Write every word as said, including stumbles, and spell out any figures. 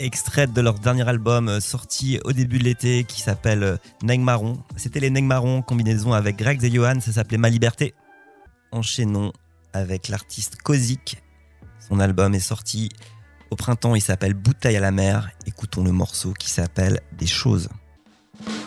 extraite de leur dernier album euh, sorti au début de l'été qui s'appelle euh, Nègre Marron. C'était les Nègres Marrons, combinaison avec Greg et Johan, ça s'appelait Ma Liberté. Enchaînons avec l'artiste Kozik. Son album est sorti au printemps, il s'appelle Bouteille à la mer. Écoutons le morceau qui s'appelle Des choses.